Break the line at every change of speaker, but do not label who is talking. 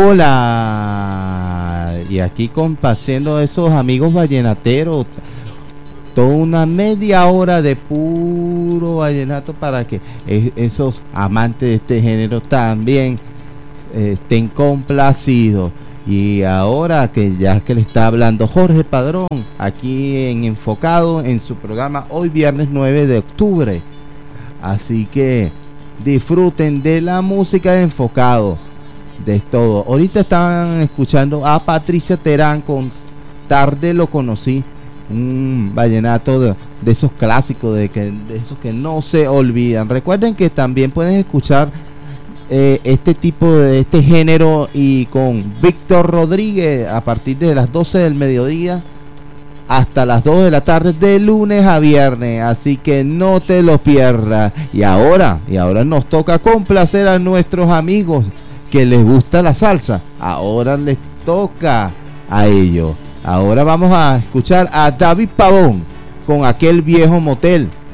Hola, y aquí complaciendo a esos amigos vallenateros, toda una media hora de puro vallenato para que esos amantes de este género también estén complacidos. Y ahora que ya que le está hablando Jorge Padrón, aquí en Enfocado, en su programa hoy viernes 9 de octubre. Así que disfruten de la música de Enfocado, de todo. Ahorita estaban escuchando a Patricia Terán con Tarde lo conocí, un vallenato de esos clásicos, de esos que no se olvidan. Recuerden que también pueden escuchar este tipo de este género y con Víctor Rodríguez a partir de las 12 del mediodía hasta las 2 de la tarde de lunes a viernes, así que no te lo pierdas. Y ahora nos toca complacer a nuestros amigos que les gusta la salsa. Ahora les toca a ellos. Ahora vamos a escuchar a David Pavón con Aquel Viejo Motel.